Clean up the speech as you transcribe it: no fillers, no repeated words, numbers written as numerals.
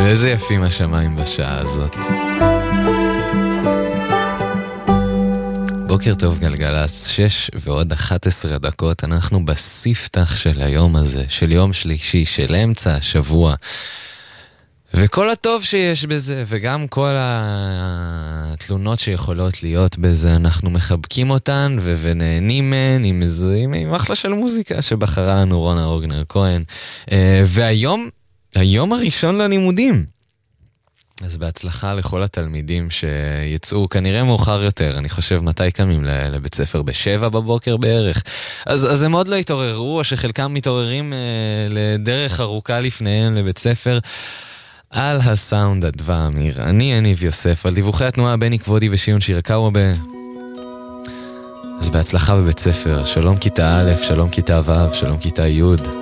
ואיזה יפים השמיים בשעה הזאת. בוקר טוב גלגלס, 6:11, אנחנו בספתח של היום הזה, של יום שלישי, של אמצע השבוע. וכל הטוב שיש בזה, וגם כל התלונות שיכולות להיות בזה, אנחנו מחבקים אותן ונהנים מהן עם אחלה של מוזיקה שבחרה לנו רונה רוגנר כהן. והיום, היום הראשון ללימודים. אז בהצלחה לכל התלמידים שיצאו כנראה מאוחר יותר, אני חושב מתי קמים לבית ספר, ב7 בבוקר בערך. אז הם עוד לא התעוררו, או שחלקם מתעוררים לדרך ארוכה לפניהם לבית ספר. על הסאונד אדווה אמיר, אני יניב יוסף, על דיווחי התנועה בני כבודי ושיון שירקאו אז בהצלחה בבית ספר, שלום כיתה א', שלום כיתה ו', שלום כיתה י'.